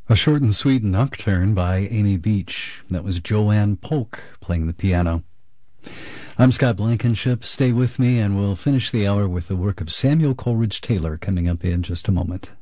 A short and sweet nocturne by Amy Beach. That was Joanne Polk playing the piano. I'm Scott Blankenship. Stay with me, and we'll finish the hour with the work of Samuel Coleridge Taylor coming up in just a moment.